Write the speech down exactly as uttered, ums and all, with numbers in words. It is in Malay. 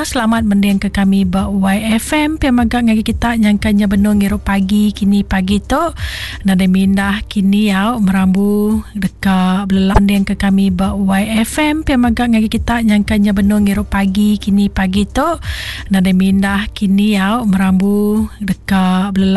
ya. Selamat mendiang ke kami ba Y F M pemagak ngagi kita nyangkanya benung ngiru pagi kini pagi tu nada mindah kini ya merambu deka belelah mendiang ke kami ba Y F M pemagak ngagi kita nyangkanya benung ngiru pagi kini pagi tu nada mindah kini ya merambu deka belelah